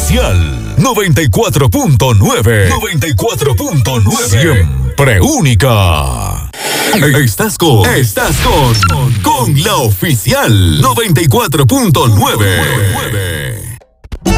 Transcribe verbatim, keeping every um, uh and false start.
Oficial noventa y cuatro punto nueve. noventa y cuatro punto nueve. Siempre única. Estás con, estás con, con la Oficial noventa y cuatro punto nueve.